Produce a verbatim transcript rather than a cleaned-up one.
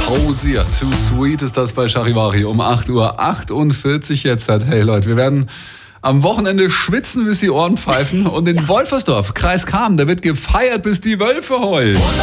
Hosier, Too Sweet ist das bei Charivari um acht Uhr achtundvierzig jetzt. Hey Leute, wir werden am Wochenende schwitzen, bis die Ohren pfeifen. Und in Wolfersdorf, Kreis Cham, da wird gefeiert, bis die Wölfe heulen.